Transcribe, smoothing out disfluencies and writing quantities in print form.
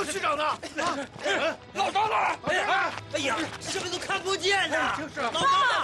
区长呢？ 老张呢？ 哎呀，什么都看不见呐！ 就是老张呢？